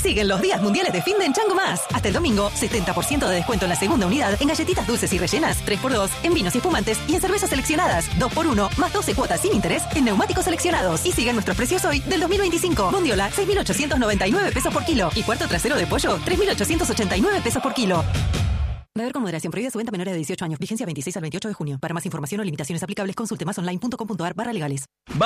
Siguen los días mundiales de Finde en Chango Más. Hasta el domingo, 70% de descuento en la segunda unidad en galletitas dulces y rellenas, 3x2 en vinos y espumantes y en cervezas seleccionadas, 2x1 más 12 cuotas sin interés en neumáticos seleccionados. Y siguen nuestros precios hoy del 2025. Bondiola, 6.899 pesos por kilo. Y cuarto trasero de pollo, 3.889 pesos por kilo. Beber con moderación. Prohibida su venta a menores de 18 años. Vigencia 26 al 28 de junio. Para más información o limitaciones aplicables, consulte masonline.com.ar/legales.